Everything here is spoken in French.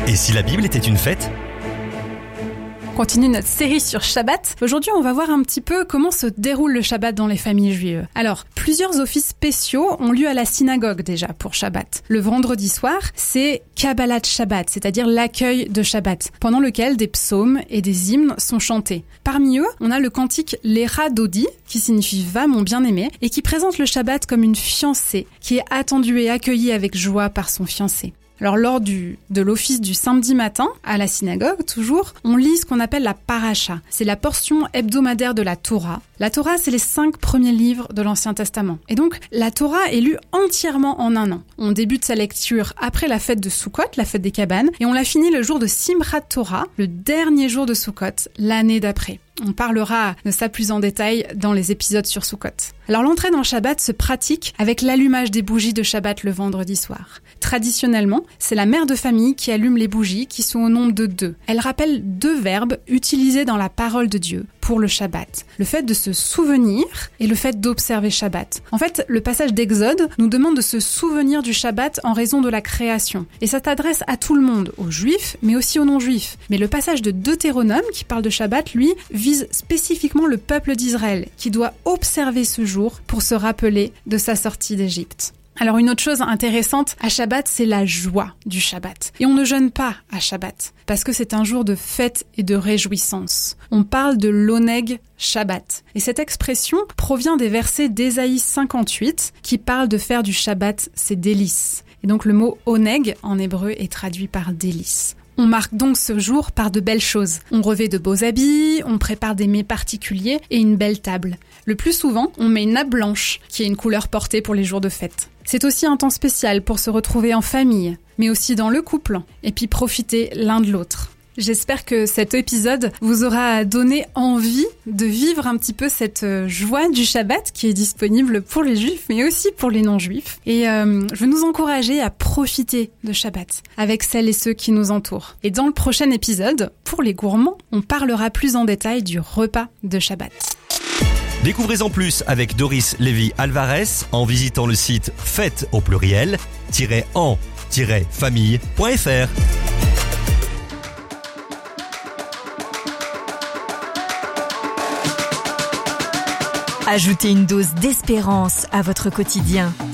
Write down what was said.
Et si la Bible était une fête ? On continue notre série sur Shabbat. Aujourd'hui, on va voir un petit peu comment se déroule le Shabbat dans les familles juives. Alors, plusieurs offices spéciaux ont lieu à la synagogue déjà pour Shabbat. Le vendredi soir, c'est Kabbalat Shabbat, c'est-à-dire l'accueil de Shabbat, pendant lequel des psaumes et des hymnes sont chantés. Parmi eux, on a le cantique Lecha Dodi, qui signifie « Va mon bien-aimé » et qui présente le Shabbat comme une fiancée qui est attendue et accueillie avec joie par son fiancé. Alors lors de l'office du samedi matin, à la synagogue toujours, on lit ce qu'on appelle la paracha. C'est la portion hebdomadaire de la Torah. La Torah, c'est les 5 premiers livres de l'Ancien Testament. Et donc, la Torah est lue entièrement en un an. On débute sa lecture après la fête de Sukkot, la fête des cabanes, et on la finit le jour de Simchat Torah, le dernier jour de Sukkot, l'année d'après. On parlera de ça plus en détail dans les épisodes sur Sukkot. Alors l'entrée dans Shabbat se pratique avec l'allumage des bougies de Shabbat le vendredi soir. Traditionnellement, c'est la mère de famille qui allume les bougies qui sont au nombre de 2. Elle rappelle 2 verbes utilisés dans la parole de Dieu pour le Shabbat. Le fait de se souvenir et le fait d'observer Shabbat. En fait, le passage d'Exode nous demande de se souvenir du Shabbat en raison de la création. Et ça s'adresse à tout le monde, aux juifs, mais aussi aux non-juifs. Mais le passage de Deutéronome, qui parle de Shabbat, lui, vise spécifiquement le peuple d'Israël, qui doit observer ce jour pour se rappeler de sa sortie d'Égypte. Alors une autre chose intéressante à Shabbat, c'est la joie du Shabbat. Et on ne jeûne pas à Shabbat, parce que c'est un jour de fête et de réjouissance. On parle de l'oneg Shabbat. Et cette expression provient des versets d'Ésaïe 58, qui parlent de faire du Shabbat ses délices. Et donc le mot oneg, en hébreu, est traduit par délice. On marque donc ce jour par de belles choses. On revêt de beaux habits, on prépare des mets particuliers et une belle table. Le plus souvent, on met une nappe blanche, qui est une couleur portée pour les jours de fête. C'est aussi un temps spécial pour se retrouver en famille, mais aussi dans le couple, et puis profiter l'un de l'autre. J'espère que cet épisode vous aura donné envie de vivre un petit peu cette joie du Shabbat qui est disponible pour les juifs, mais aussi pour les non-juifs. Et je veux nous encourager à profiter de Shabbat avec celles et ceux qui nous entourent. Et dans le prochain épisode, pour les gourmands, on parlera plus en détail du repas de Shabbat. Découvrez-en plus avec Doris Lévy-Alvarez en visitant le site fête au pluriel-en-famille.fr. Ajoutez une dose d'espérance à votre quotidien.